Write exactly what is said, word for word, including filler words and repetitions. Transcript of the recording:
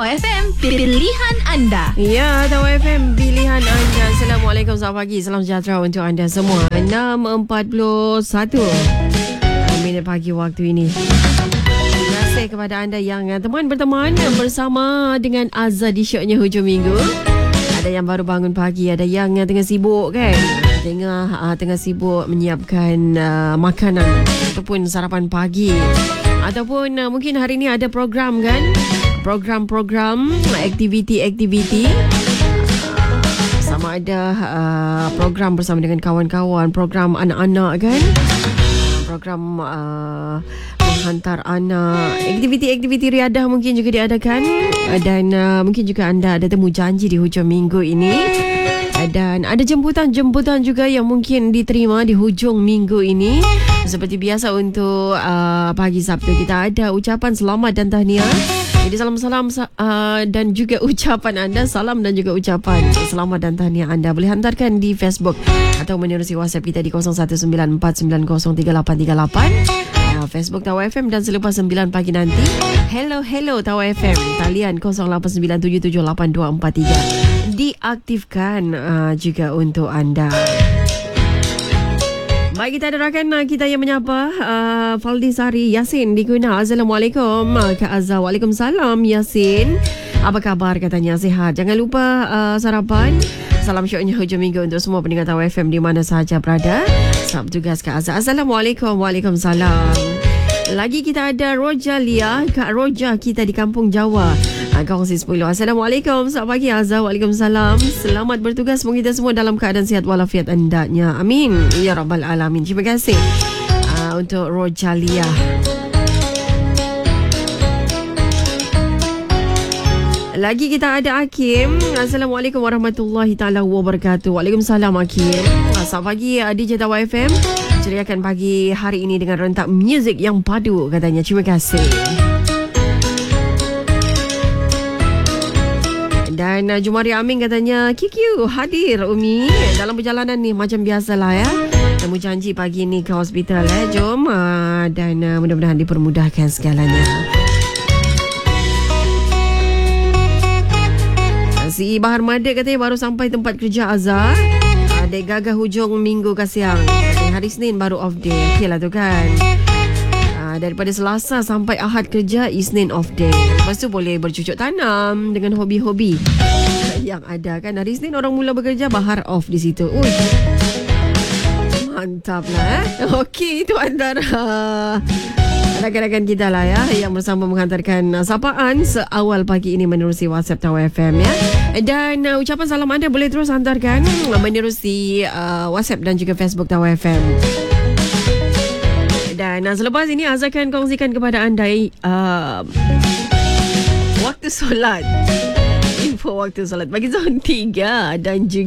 Tawa F M, pilihan anda. Ya, Tawa F M, pilihan anda. Assalamualaikum, selamat pagi. Salam sejahtera untuk anda semua. enam empat puluh satu minit pagi waktu ini. Terima kasih kepada anda yang teman berteman bersama dengan Azhar di syoknya hujung minggu. Ada yang baru bangun pagi, ada yang tengah sibuk kan, tengah uh, tengah sibuk menyiapkan uh, makanan ataupun sarapan pagi, ataupun uh, mungkin hari ini ada program kan, program-program, aktiviti-aktiviti, sama ada uh, program bersama dengan kawan-kawan, program anak-anak kan, program uh, menghantar anak, aktiviti-aktiviti riadah mungkin juga diadakan, dan uh, mungkin juga anda ada temu janji di hujung minggu ini, dan ada jemputan-jemputan juga yang mungkin diterima di hujung minggu ini. Seperti biasa untuk uh, pagi Sabtu kita ada ucapan selamat dan tahniah. Jadi salam-salam uh, dan juga ucapan anda, salam dan juga ucapan selamat dan tahniah anda boleh hantarkan di Facebook atau menerusi WhatsApp kita di kosong satu sembilan empat sembilan kosong tiga lapan tiga lapan. Facebook Tawa F M, dan selepas sembilan pagi nanti Hello Hello Tawa F M talian kosong lapan sembilan tujuh tujuh lapan dua empat tiga diaktifkan uh, juga untuk anda. Baik, kita ada rakan uh, kita yang menyapa uh, Faldi Sari Yasin di Guna. Assalamualaikum Kak Azhar. Waalaikumsalam Yasin. Apa khabar katanya? Sihat. Jangan lupa uh, sarapan. Salam syoknya hujung minggu untuk semua pendengar Tawa F M di mana sahaja berada. Selamat bertugas Kak Azhar. Assalamualaikum. Waalaikumsalam. Lagi kita ada Rojalia, Kak Roja kita di Kampung Jawa, kongsi sepuluh. Assalamualaikum. Selamat pagi Azhar. Waalaikumsalam. Selamat bertugas. Semoga kita semua dalam keadaan sihat walafiat hendaknya. Amin ya rabbal alamin. Terima kasih uh, untuk Rojalia. Lagi kita ada Hakim. Assalamualaikum warahmatullahi taala wabarakatuh. Waalaikumsalam Hakim. Selamat pagi D J Tawa F M. Ceriakan pagi hari ini dengan rentak muzik yang padu katanya. Terima kasih. Dan uh, Jumari Amin katanya Q Q hadir Umi dalam perjalanan ni macam biasalah ya. Temu janji pagi ni ke hospital eh. Jom uh, dan uh, mudah-mudahan dipermudahkan segalanya. Si Bahar Mada katanya baru sampai tempat kerja Azhar. Ada uh, gagah hujung minggu ke siang. Hari Isnin baru off day. Okey lah tu kan. Uh, daripada Selasa sampai Ahad kerja, Isnin off day. Lepas tu boleh bercucuk tanam dengan hobi-hobi yang ada kan. Hari Isnin orang mula bekerja, Bahar off di situ. Uy, mantap lah eh. Okey, itu antara rakan-rakan kita lah ya, yang bersama menghantarkan uh, sapaan seawal pagi ini menerusi WhatsApp Tawa F M ya. Dan uh, ucapan salam anda boleh terus hantarkan uh, menerusi uh, WhatsApp dan juga Facebook Tawa F M. Dan uh, selepas ini Azhar akan kongsikan kepada anda uh, waktu solat, info waktu solat bagi zon tiga dan juga